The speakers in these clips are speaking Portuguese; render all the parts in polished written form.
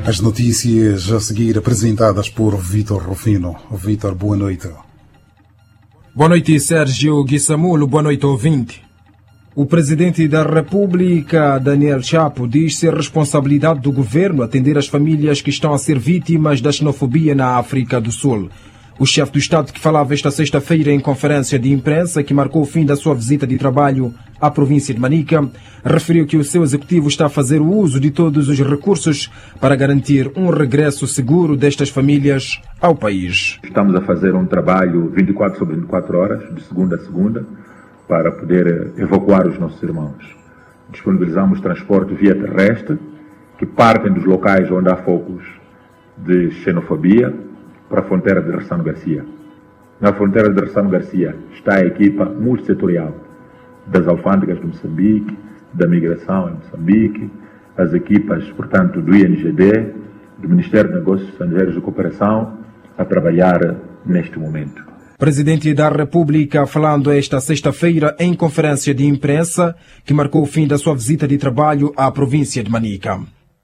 As notícias a seguir apresentadas por Vítor Rufino. Vítor, boa noite. Boa noite, Sérgio Guissamulo. Boa noite, ouvinte. O presidente da República, Daniel Chapo, diz ser responsabilidade do governo atender as famílias que estão a ser vítimas da xenofobia na África do Sul. O chefe do Estado, que falava esta sexta-feira em conferência de imprensa que marcou o fim da sua visita de trabalho à província de Manica, referiu que o seu executivo está a fazer o uso de todos os recursos para garantir um regresso seguro destas famílias ao país. Estamos a fazer um trabalho 24 sobre 24 horas, de segunda a segunda, para poder evacuar os nossos irmãos. Disponibilizamos transporte via terrestre, que partem dos locais onde há focos de xenofobia, para a fronteira de Ressano Garcia. Na fronteira de Ressano Garcia está a equipa multissetorial das alfândegas de Moçambique, da migração em Moçambique, as equipas, portanto, do INGD, do Ministério de Negócios Estrangeiros e Cooperação, a trabalhar neste momento. Presidente da República falando esta sexta-feira em conferência de imprensa que marcou o fim da sua visita de trabalho à província de Manica.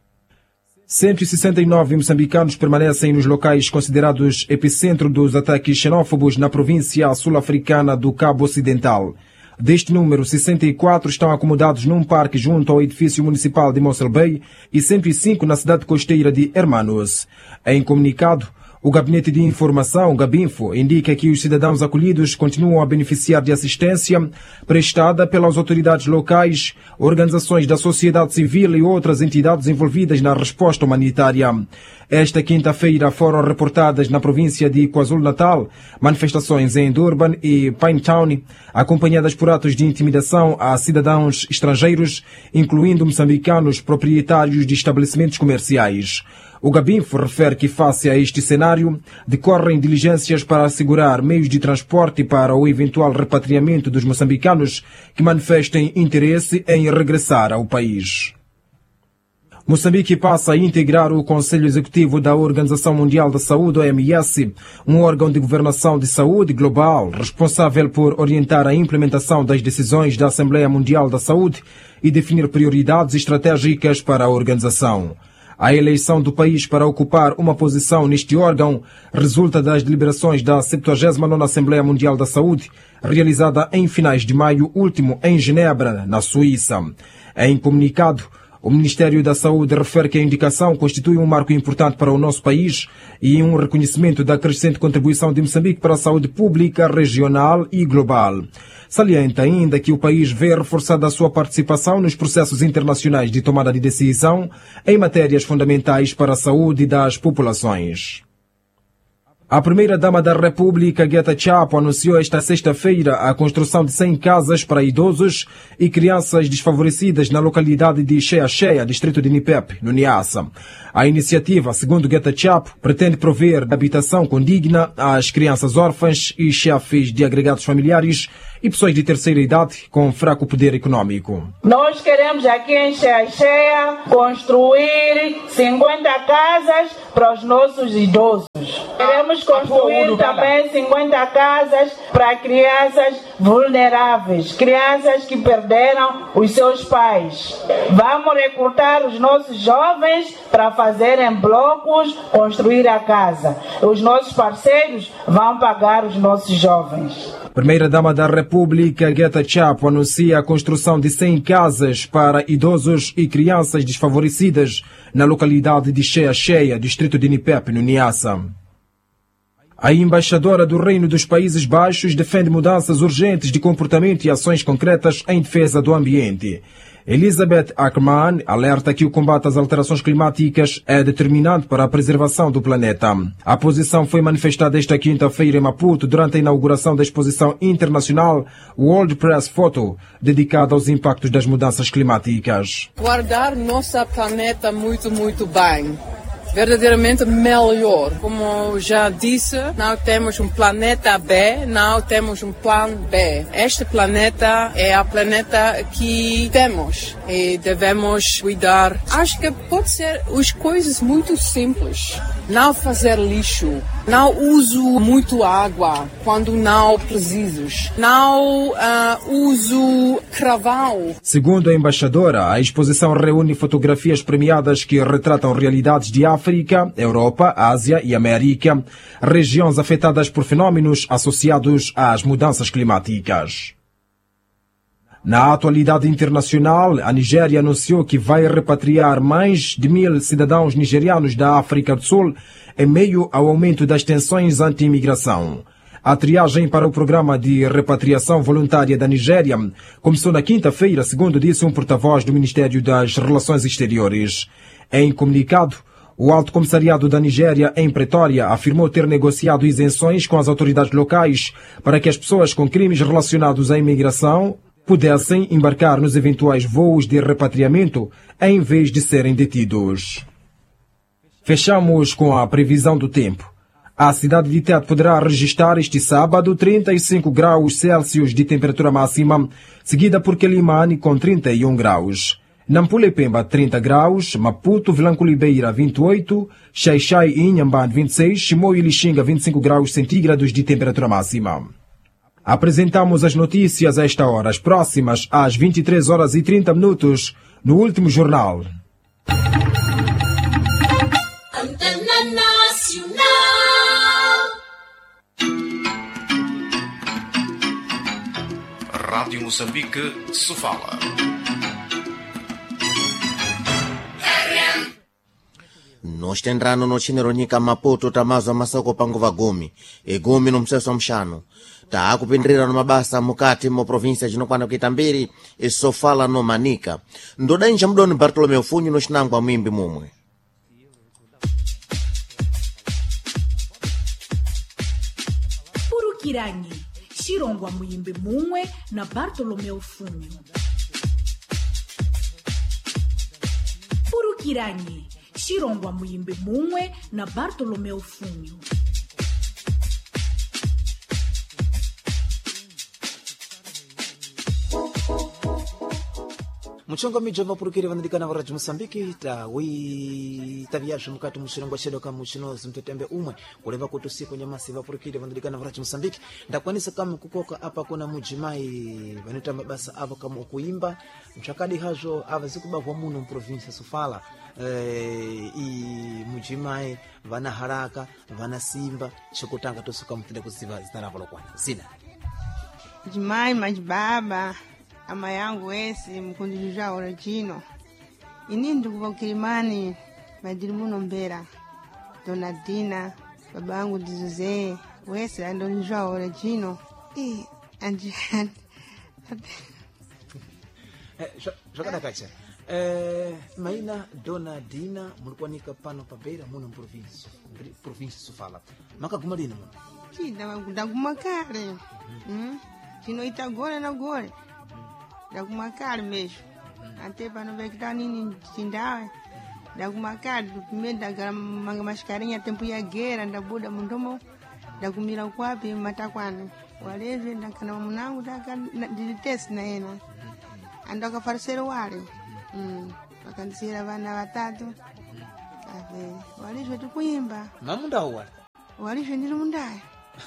169 moçambicanos permanecem nos locais considerados epicentro dos ataques xenófobos na província sul-africana do Cabo Ocidental. Deste número, 64 estão acomodados num parque junto ao edifício municipal de Mossel Bay e 105 na cidade costeira de Hermanos. Em comunicado, o Gabinete de Informação, Gabinfo, indica que os cidadãos acolhidos continuam a beneficiar de assistência prestada pelas autoridades locais, organizações da sociedade civil e outras entidades envolvidas na resposta humanitária. Esta quinta-feira foram reportadas na província de KwaZulu-Natal manifestações em Durban e Pinetown, acompanhadas por atos de intimidação a cidadãos estrangeiros, incluindo moçambicanos proprietários de estabelecimentos comerciais. O Gabinfo refere que, face a este cenário, decorrem diligências para assegurar meios de transporte para o eventual repatriamento dos moçambicanos que manifestem interesse em regressar ao país. Moçambique passa a integrar o Conselho Executivo da Organização Mundial da Saúde, OMS, um órgão de governação de saúde global responsável por orientar a implementação das decisões da Assembleia Mundial da Saúde e definir prioridades estratégicas para a organização. A eleição do país para ocupar uma posição neste órgão resulta das deliberações da 79ª Assembleia Mundial da Saúde, realizada em finais de maio último em Genebra, na Suíça. Em comunicado, o Ministério da Saúde refere que a indicação constitui um marco importante para o nosso país e um reconhecimento da crescente contribuição de Moçambique para a saúde pública, regional e global. Salienta ainda que o país vê reforçada a sua participação nos processos internacionais de tomada de decisão em matérias fundamentais para a saúde das populações. A primeira-dama da República, Geta Chapo, anunciou esta sexta-feira a construção de 100 casas para idosos e crianças desfavorecidas na localidade de Cheia, distrito de Nipep, no Niassa. A iniciativa, segundo Geta Chapo, pretende prover habitação condigna às crianças órfãs e chefes de agregados familiares e pessoas de terceira idade com fraco poder econômico. Nós queremos aqui em Cheia construir 50 casas para os nossos idosos. Queremos construir também 50 casas para crianças vulneráveis, crianças que perderam os seus pais. Vamos recrutar os nossos jovens para fazerem blocos, construir a casa. Os nossos parceiros vão pagar os nossos jovens. Primeira-dama da República, Geta Chapo, anuncia a construção de 100 casas para idosos e crianças desfavorecidas na localidade de Cheia, distrito de Nipep, no Niassa. A embaixadora do Reino dos Países Baixos defende mudanças urgentes de comportamento e ações concretas em defesa do ambiente. Elizabeth Ackerman alerta que o combate às alterações climáticas é determinante para a preservação do planeta. A posição foi manifestada esta quinta-feira em Maputo durante a inauguração da exposição internacional World Press Photo, dedicada aos impactos das mudanças climáticas. Guardar nosso planeta muito bem. verdadeiramente melhor. Como já disse, não temos planeta B, não temos plano B. Este planeta é a planeta que temos e devemos cuidar. Acho que pode ser as coisas muito simples. Não fazer lixo, não uso muito água quando não precisas, não uso carvão. Segundo a embaixadora, a exposição reúne fotografias premiadas que retratam realidades de África, Europa, Ásia e América, regiões afetadas por fenómenos associados às mudanças climáticas. Na atualidade internacional, a Nigéria anunciou que vai repatriar mais de 1.000 cidadãos nigerianos da África do Sul em meio ao aumento das tensões anti-imigração. A triagem para o programa de repatriação voluntária da Nigéria começou na quinta-feira, segundo disse um porta-voz do Ministério das Relações Exteriores. Em comunicado, o Alto Comissariado da Nigéria, em Pretória, afirmou ter negociado isenções com as autoridades locais para que as pessoas com crimes relacionados à imigração pudessem embarcar nos eventuais voos de repatriamento em vez de serem detidos. Fechamos com a previsão do tempo. A cidade de Tete poderá registrar este sábado 35 graus Celsius de temperatura máxima, seguida por Quelimane com 31 graus. Nampula e Pemba 30 graus, Maputo, Vilanculo e Beira 28, Xai-Xai e Inhambane 26, Chimoio e Lixinga 25 graus centígrados de temperatura máxima. Apresentamos as notícias a esta hora, as próximas às 23 horas e 30 minutos, no último jornal. Antena Nacional. Rádio Moçambique, Sofala. Nostendrano no chineronyika Maputo tamazo amasoko panguva gumi egumi no mseso mshanu taakupindrira no mabasa mukati mo província jinokwana kuita mbiri Sofala no Manica ndodainja mdoni Bartolomeu Funyu no chinangwa mwimbi mumwe Purukiranyi Chirongwa mwimbi mumwe na Bartolomeu Funyu. Purukiranyi Chirongwa mwimbi mumwe na Bartolomeu Funyu. Muchongo mijo vapurukire vanadikana varaji Moçambique taviaje mukati muchirongo chedu kama muchinozi mtetembe umwe kuleva kuti usiku nyamasi vapurukire vanadikana varaji Moçambique ndakwanisa kama kukoka apa kuna mujimai vanita mabasa avo kama ukuimba mchakadi hazo ava zikubavwa muno mprovinsia Sofala i mujimai vana haraka vana simba chokutanga tosuka mtende kuziva zitanavolo kwana zina mujimai majibaba ama yangu esi mkundilija origino ini ndikuva Kilimani madiri muno Mbera Donadina baba yangu Dizuze wesi andolija origino Jogada kacha maina Donadina mulikuwanika pano pabera muno província Sofala makaguma lino muno chida ndaguma kale chino itagore na gore ndakumakali mesho ante pano vekita nini chindawe ndakumakali primeiro ndagala manga mascarinha tempo ya guerra ndabuda mundomo ndakumira kwapi matakwani waleve ndakana munangu ndaka dilitesi na ena andaka farisero wale wakandisira vana watatu ave walivyo tukuimba mamunda wale walivyo ndiri mundaye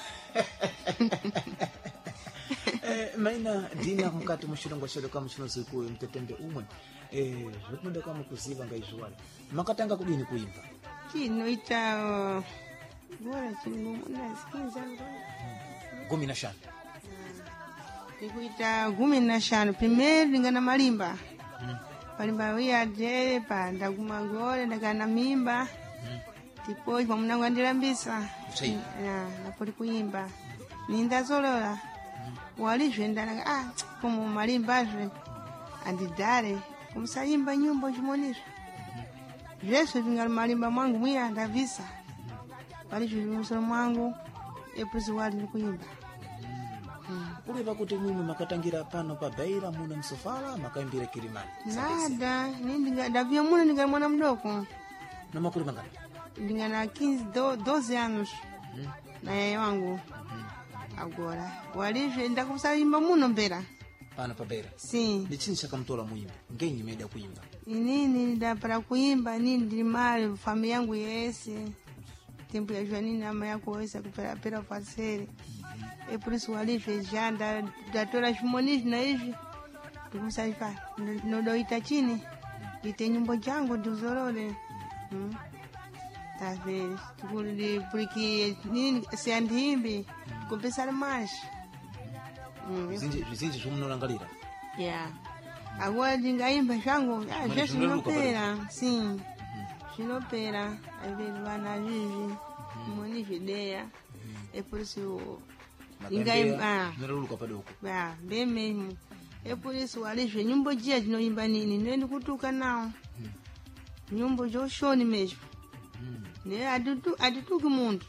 maina dina mukati muchirongo chedu kama chinozi kuwe mtetembe umwe zvikunda kama kuziva ngaizvowale makatanga kudini kuimba chinoita bora chinasikiza 15 ndikuita 15 primeiro ndingana malimba palimba uya jere pa ndagumagore ndakana mimba depois pamunangu andilambisa napoli kuimba nindazolola walizvendana como malimbazve andidare kumsaimba nyimbo chimonizvo zveshe vingali malimba mwangu mwiya ndavisa walizvimusoro mwangu epuzi wali ndikuimba kuleva kuti mwimi makatangira pano pabeira muno msofala makaimbira Kilimani nada ndavia muno ndingali mwana mdoko namakuli mangani lingana 12 anos na yeye wangu agora walivyo ndakusaimba muno mbera pana pabera sim ni chini chakamtola muimba ngenyi meda kuimba nini ndapara kuimba nini ndilimali familia yangu yese tempo ya Joanina ama yako wesa kupera pera fasere por isso walivyo janda datola shimonishi na hivi tukusaifa nodoita chini ite nyimbo changu ndizorole tavere tukuli porque nini siandimbi compensar mais vizinji zumunolangalira agora ndingaimba changu já sinopera sim sinopera avele vana vivi moni ideia por isso ndingaimba niruluka padoko bem mesmo por isso alivyo nyimbo jia zinoimba nini nende kutuka nao nyimbo joshoni mesmo ne adituki muntu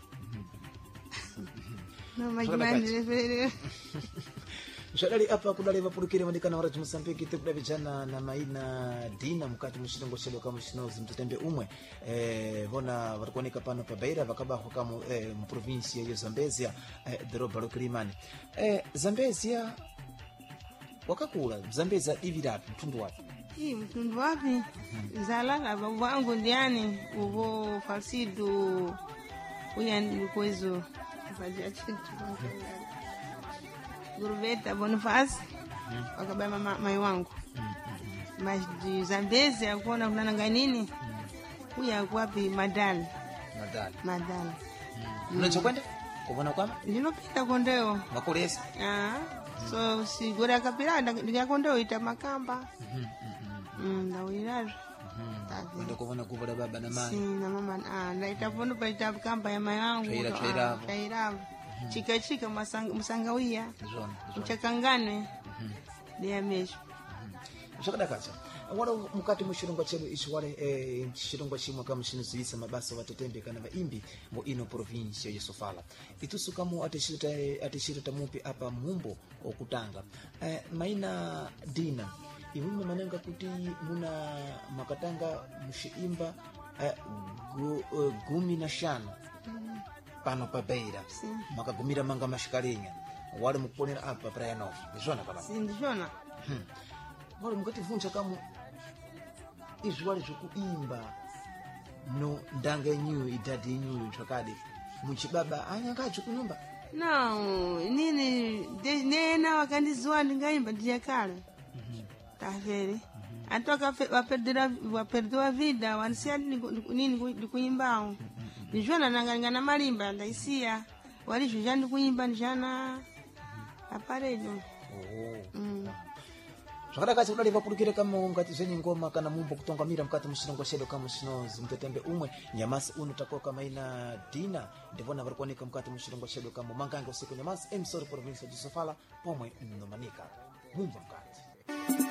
no majimani Shadali apa kudaleva pulukire mandikana wara Mosambiki tekuda vijana na maina Dina mkati mushitongo shelo kama shinozi mtetembe umwe vona watakuoneka pano pa Beira vakabaho kama mprovinsia ya Zambezia doroba lokilimani Zambezia wakakula Zambezia ivirapi mtundu wapi mtundu wapi zalala wangu ndiani uvo falsido uyani kwezo fazia chitu Guruveta Boniface wakabaya mai wangu mas de Zambezia kuona kunanga nini kuya kwapi madali unachokwenda kuona kwama ninopita kondeo makolesa so sigura kapira ndikakondeo ita makamba ndawiraje kwenda kuona kuvola baba na mama na mama ndaita pondo pa ita kamba ya mai wangu tairava chika musangawia mchakangane dia mesho shakadakacha wala mukati mushirongwa chelo ishwale shirongwa chimwe kama shinuzisa mabasa watetembe kana vaimbi mo ino provincia ya Sofala itusukamu atishita mupi apa mumbo okutanga maina Dina imume manenga kuti muna makatanga mushiimba gumi na shano pano pa Beira makagumira manga mashikalinya wale mukuponera apa praia nova ndizona kama ndizona wale mukati vunja kama izwale zokuimba no ndanga yenyu idadi yenyu chakade muchibaba anyangacho kunyumba no nini nena wakandizwa ndingaimba ndijakale tafere atoka waperdera vida wanisia nini kuimbao nijona nangana malimba ndaisia walivyo jani kuimba njana aparejo Shakada kazi kudaliva pulukire kama ngati zenye ngoma kana mumbo kutonga mira mkati mushirongo shedo kama shinozi mtetembe umwe nyamasi uno tako kama ina Dina ndivona varikuoneka mkati mushirongo shedo kama manganga usiku nyamasi emsori province ya Sofala pomwe mnomanika mumbo mkati